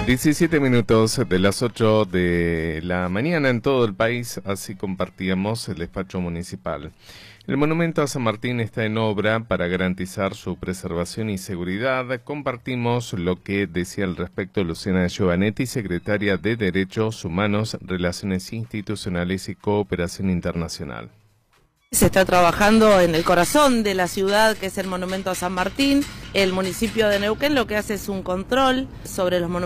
17 minutos de las 8 de la mañana en todo el país, así compartíamos el despacho municipal. El monumento a San Martín está en obra para garantizar su preservación y seguridad. Compartimos lo que decía al respecto Luciana Giovanetti, secretaria de Derechos Humanos, Relaciones Institucionales y Cooperación Internacional. Se está trabajando en el corazón de la ciudad, que es el monumento a San Martín. El municipio de Neuquén lo que hace es un control sobre los monumentos